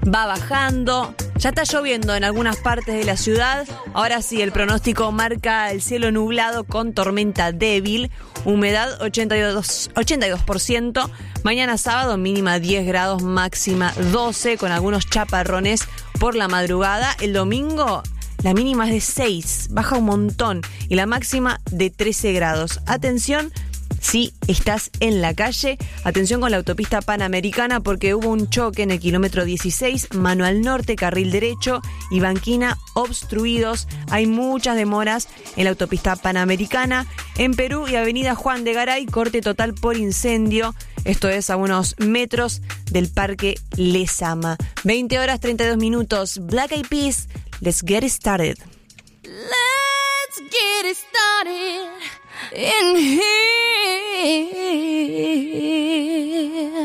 va bajando. Ya está lloviendo en algunas partes de la ciudad. Ahora sí, el pronóstico marca el cielo nublado con tormenta débil. Humedad 82%. Mañana sábado mínima 10 grados, máxima 12, con algunos chaparrones por la madrugada. El domingo la mínima es de 6, baja un montón. Y la máxima de 13 grados. Atención si estás en la calle, atención con la autopista Panamericana porque hubo un choque en el kilómetro 16, mano al norte, carril derecho y banquina obstruidos. Hay muchas demoras en la autopista Panamericana. En Perú y avenida Juan de Garay, corte total por incendio. Esto es a unos metros del Parque Lezama. 20 horas 32 minutos. Black Eyed Peas, let's get it started. Let's get it started in here.